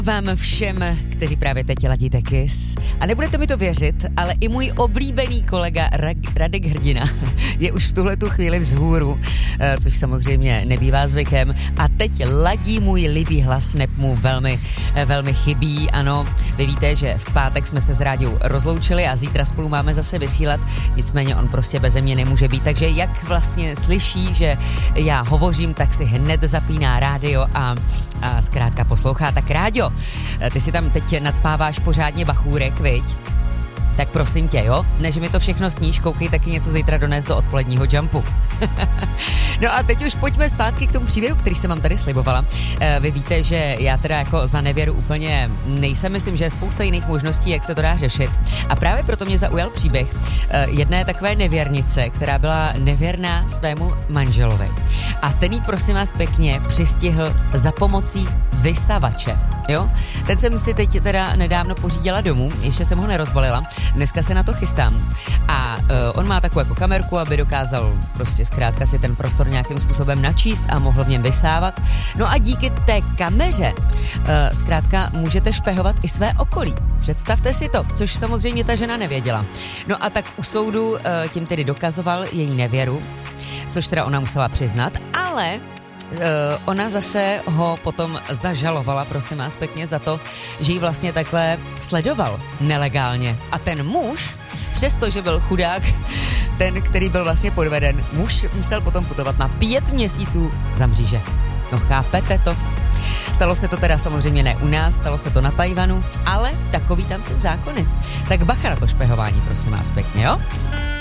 Vám všem, kteří právě teď ladíte Kiss. A nebudete mi to věřit, ale i můj oblíbený kolega Radek Hrdina je už v tuhletu chvíli vzhůru, což samozřejmě nebývá zvykem. A teď ladí můj libý hlas, neb mu velmi chybí. Ano, vy víte, že v pátek jsme se s Ráďou rozloučili a zítra spolu máme zase vysílat. Nicméně on prostě beze mě nemůže být, takže jak vlastně slyší, že já hovořím, tak si hned zapíná rádio a zkrátka poslouchá. Tak Ráďo, ty si tam teď nacpáváš pořádně bachůrek, viď? Tak prosím tě, jo? Než mi to všechno sníš, koukej taky něco zítra donést do odpoledního jumpu. No a teď už pojďme zpátky k tomu příběhu, který jsem vám tady slibovala. Vy víte, že já teda jako za nevěru úplně nejsem, myslím, že je spousta jiných možností, jak se to dá řešit. A právě proto mě zaujal příběh jedné takové nevěrnice, která byla nevěrná svému manželovi. A ten jí, prosím vás pěkně, přistihl za pomocí vysavače. Jo? Ten jsem si teď teda nedávno pořídila domů, ještě jsem ho nerozbalila, dneska se na to chystám. A on má takovou jako kamerku, aby dokázal prostě zkrátka si ten prostor nějakým způsobem načíst a mohl v něm vysávat. No a díky té kameře zkrátka můžete špehovat i své okolí. Představte si to, což samozřejmě ta žena nevěděla. No a tak u soudu tím tedy dokazoval její nevěru, což teda ona musela přiznat, ale ona zase ho potom zažalovala, prosím vás pěkně, za to, že ji vlastně takhle sledoval nelegálně. A ten muž, přestože byl chudák, ten, který byl vlastně podveden, muž musel potom putovat na 5 měsíců za mříže. No chápete to? Stalo se to teda samozřejmě ne u nás, stalo se to na Tajvanu, ale takový tam jsou zákony. Tak bacha na to špehování, prosím vás pěkně, jo?